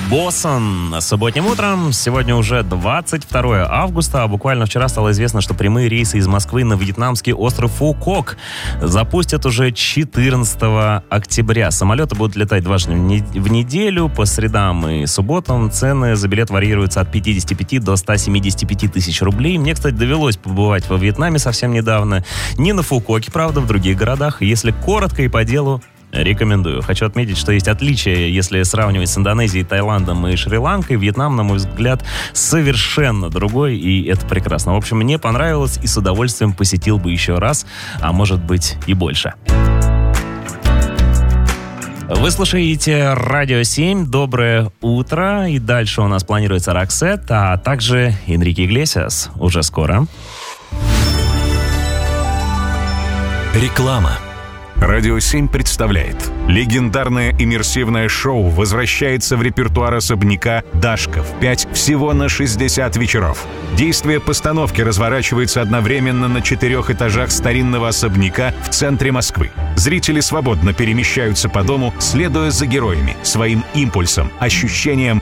Боссон субботним утром. Сегодня уже 22 августа, а буквально вчера стало известно, что прямые рейсы из Москвы на вьетнамский остров Фу-Кок запустят уже 14 октября. Самолеты будут летать дважды в неделю, по средам и субботам. Цены за билет варьируются от 55 до 175 тысяч рублей. Мне, кстати, довелось побывать во Вьетнаме совсем недавно. Не на Фу-Коке, правда, в других городах. Если коротко и по делу, рекомендую. Хочу отметить, что есть отличия, если сравнивать с Индонезией, Таиландом и Шри-Ланкой. Вьетнам, на мой взгляд, совершенно другой, и это прекрасно. В общем, мне понравилось, и с удовольствием посетил бы еще раз, а может быть и больше. Вы слушаете Радио 7. Доброе утро. И дальше у нас планируется Роксет, а также Энрике Иглесиас. Уже скоро. Реклама. Радио 7 представляет. Легендарное иммерсивное шоу возвращается в репертуар особняка «Дашков 5» всего на 60 вечеров. Действие постановки разворачивается одновременно на 4 этажах старинного особняка в центре Москвы. Зрители свободно перемещаются по дому, следуя за героями, своим импульсом, ощущением